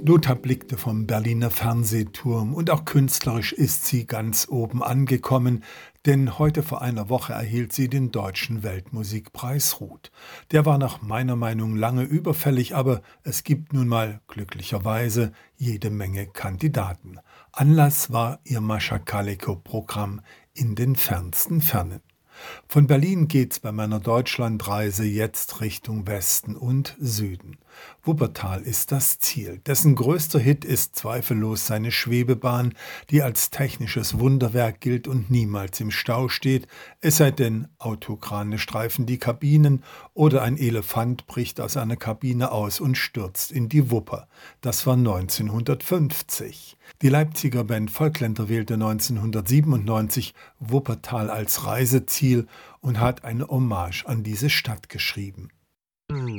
Lothar blickte vom Berliner Fernsehturm und auch künstlerisch ist sie ganz oben angekommen, denn heute vor einer Woche erhielt sie den Deutschen Weltmusikpreis Ruth. Der war nach meiner Meinung lange überfällig, aber es gibt nun mal glücklicherweise jede Menge Kandidaten. Anlass war ihr Mascha Kaleko-Programm in den fernsten Fernen. Von Berlin geht's bei meiner Deutschlandreise jetzt Richtung Westen und Süden. Wuppertal ist das Ziel. Dessen größter Hit ist zweifellos seine Schwebebahn, die als technisches Wunderwerk gilt und niemals im Stau steht, es sei denn, Autokrane streifen die Kabinen oder ein Elefant bricht aus einer Kabine aus und stürzt in die Wupper. Das war 1950. Die Leipziger Band Volkländer wählte 1997 Wuppertal als Reiseziel und hat eine Hommage an diese Stadt geschrieben.